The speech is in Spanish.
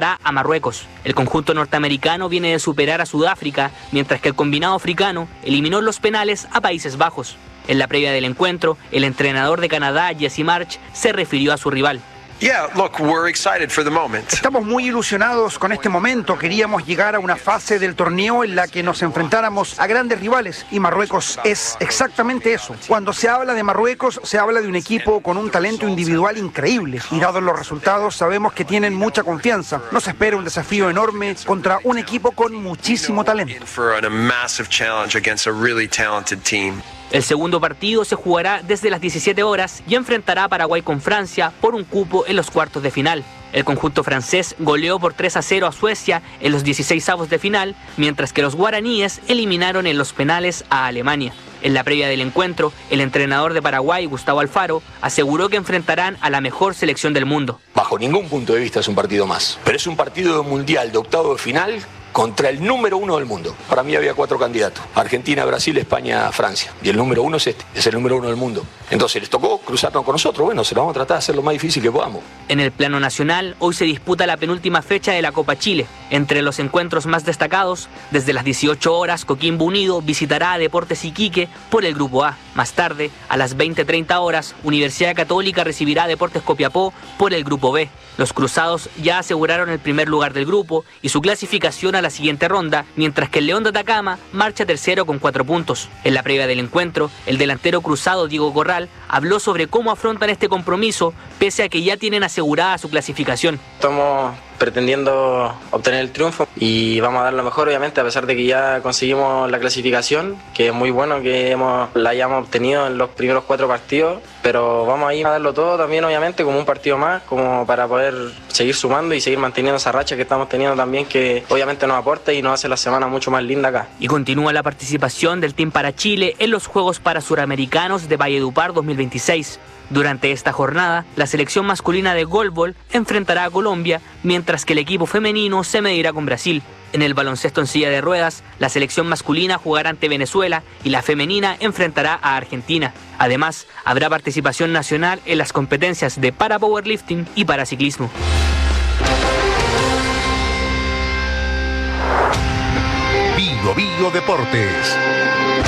enfrentará a Marruecos. El conjunto norteamericano viene de superar a Sudáfrica, mientras que el combinado africano eliminó en los penales a Países Bajos. En la previa del encuentro, el entrenador de Canadá, Jesse Marsch, se refirió a su rival. Estamos muy ilusionados con este momento. Queríamos llegar a una fase del torneo en la que nos enfrentáramos a grandes rivales y Marruecos es exactamente eso. Cuando se habla de Marruecos, se habla de un equipo con un talento individual increíble y dados los resultados sabemos que tienen mucha confianza. Nos espera un desafío enorme contra un equipo con muchísimo talento. El segundo partido se jugará desde las 17 horas y enfrentará a Paraguay con Francia por un cupo en los cuartos de final. El conjunto francés goleó por 3-0 a Suecia en los 16avos de final, mientras que los guaraníes eliminaron en los penales a Alemania. En la previa del encuentro, el entrenador de Paraguay, Gustavo Alfaro, aseguró que enfrentarán a la mejor selección del mundo. Bajo ningún punto de vista es un partido más, pero es un partido de mundial de octavo de final contra el número 1 del mundo. Para mí había 4 candidatos: Argentina, Brasil, España, Francia. Y el número 1 es este, es el número 1 del mundo. Entonces les tocó cruzarnos con nosotros. Bueno, se lo vamos a tratar de hacer lo más difícil que podamos. En el plano nacional, hoy se disputa la penúltima fecha de la Copa Chile. Entre los encuentros más destacados, desde las 18 horas, Coquimbo Unido visitará a Deportes Iquique por el Grupo A. Más tarde, a las 20:30 horas, Universidad Católica recibirá a Deportes Copiapó por el Grupo B. Los cruzados ya aseguraron el primer lugar del grupo y su clasificación a la siguiente ronda, mientras que el León de Atacama marcha tercero con 4 puntos. En la previa del encuentro, el delantero cruzado Diego Corral habló sobre cómo afrontan este compromiso, pese a que ya tienen asegurada su clasificación. Estamos pretendiendo obtener el triunfo y vamos a dar lo mejor, obviamente, a pesar de que ya conseguimos la clasificación, que es muy bueno que la hayamos obtenido en los primeros 4 partidos, pero vamos a ir a darlo todo también, obviamente, como un partido más, como para poder seguir sumando y seguir manteniendo esa racha que estamos teniendo también, que obviamente nos aporta y nos hace la semana mucho más linda acá. Y continúa la participación del Team para Chile en los Juegos Parasuramericanos de Valledupar 2026. Durante esta jornada, la selección masculina de goalball enfrentará a Colombia, mientras que el equipo femenino se medirá con Brasil. En el baloncesto en silla de ruedas, la selección masculina jugará ante Venezuela y la femenina enfrentará a Argentina. Además, habrá participación nacional en las competencias de para-powerlifting y paraciclismo. Bio Deportes.